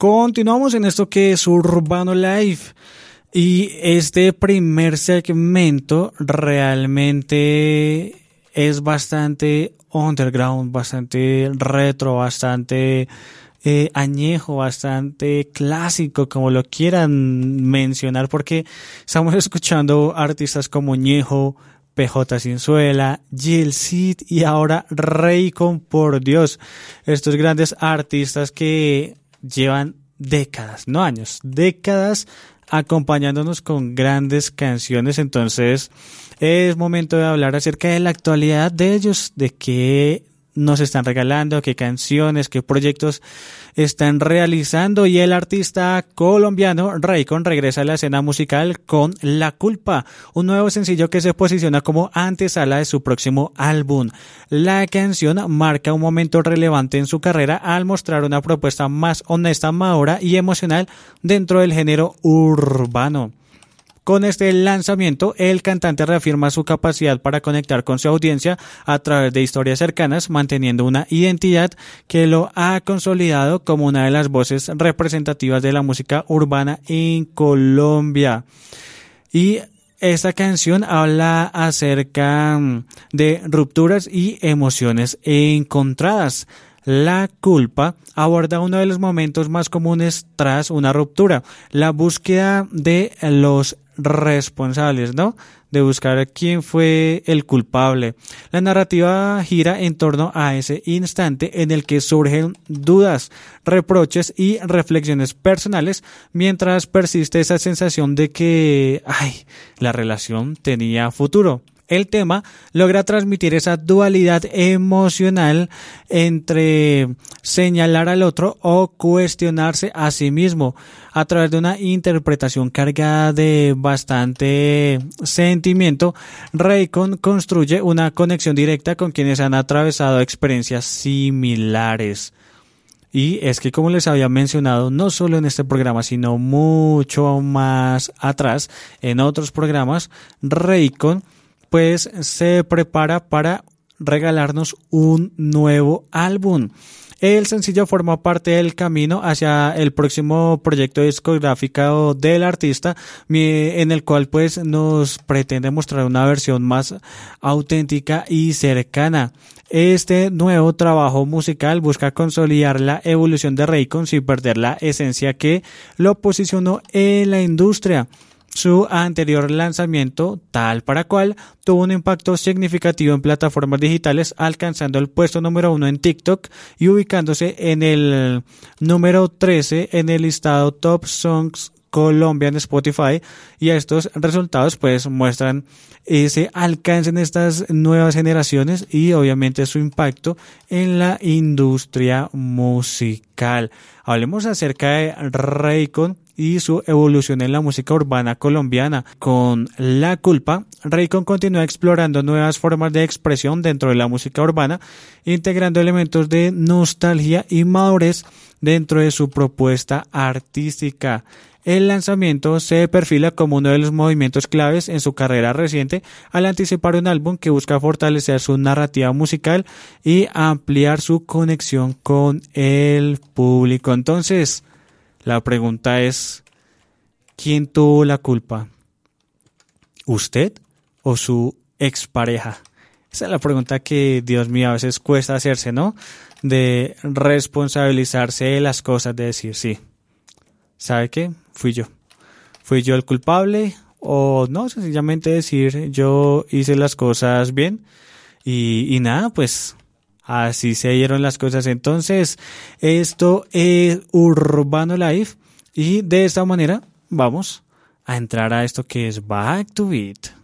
Continuamos en esto que es Urbano Live. Y este primer segmento realmente es bastante underground, bastante retro, bastante añejo, bastante clásico, como lo quieran mencionar, porque estamos escuchando artistas como Ñejo, PJ Sinzuela, Jill Cid y ahora Raycon, por Dios. Estos grandes artistas que llevan décadas, no años, décadas acompañándonos con grandes canciones. Entonces es momento de hablar acerca de la actualidad de ellos, de qué nos están regalando, qué canciones, qué proyectos están realizando. Y el artista colombiano Raycon regresa a la escena musical con La Culpa, un nuevo sencillo que se posiciona como antesala de su próximo álbum. La canción marca un momento relevante en su carrera al mostrar una propuesta más honesta, madura y emocional dentro del género urbano. Con este lanzamiento, el cantante reafirma su capacidad para conectar con su audiencia a través de historias cercanas, manteniendo una identidad que lo ha consolidado como una de las voces representativas de la música urbana en Colombia. Y esta canción habla acerca de rupturas y emociones encontradas. La Culpa aborda uno de los momentos más comunes tras una ruptura, la búsqueda de los responsables, ¿no? De buscar quién fue el culpable. La narrativa gira en torno a ese instante en el que surgen dudas, reproches y reflexiones personales, mientras persiste esa sensación de que, la relación tenía futuro. El tema logra transmitir esa dualidad emocional entre señalar al otro o cuestionarse a sí mismo. A través de una interpretación cargada de bastante sentimiento, Raycon construye una conexión directa con quienes han atravesado experiencias similares. Y es que, como les había mencionado, no solo en este programa, sino mucho más atrás, en otros programas, Raycon pues se prepara para regalarnos un nuevo álbum. El sencillo forma parte del camino hacia el próximo proyecto discográfico del artista, en el cual pues nos pretende mostrar una versión más auténtica y cercana. Este nuevo trabajo musical busca consolidar la evolución de Raycon sin perder la esencia que lo posicionó en la industria. Su anterior lanzamiento, Tal para Cual, tuvo un impacto significativo en plataformas digitales, alcanzando el puesto número 1 en TikTok y ubicándose en el número 13 en el listado Top Songs Colombia en Spotify. Y estos resultados pues muestran ese alcance en estas nuevas generaciones y obviamente su impacto en la industria musical. Hablemos acerca de Raycon y su evolución en la música urbana colombiana. Con La Culpa, Raycon continúa explorando nuevas formas de expresión dentro de la música urbana, integrando elementos de nostalgia y madurez dentro de su propuesta artística. El lanzamiento se perfila como uno de los movimientos claves en su carrera reciente al anticipar un álbum que busca fortalecer su narrativa musical y ampliar su conexión con el público. Entonces, la pregunta es, ¿quién tuvo la culpa? ¿Usted o su expareja? Esa es la pregunta que, Dios mío, a veces cuesta hacerse, ¿no? De responsabilizarse de las cosas, de decir, sí, ¿sabe qué? Fui yo el culpable, o no, sencillamente decir, yo hice las cosas bien y nada, pues así se dieron las cosas. Entonces, esto es Urbano Live y de esta manera vamos a entrar a esto que es Back to Beat.